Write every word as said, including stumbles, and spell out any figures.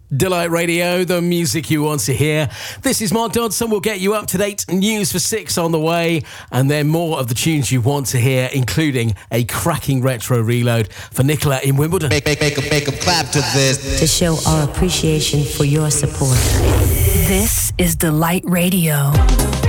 Delight Radio, the music you want to hear. This is Mark Dodson. We'll get you up to date news for six on the way, and then more of the tunes you want to hear, including a cracking retro reload for Nicola in Wimbledon. Make, make, make, a, make a clap to this. To show our appreciation for your support. This is Delight Radio.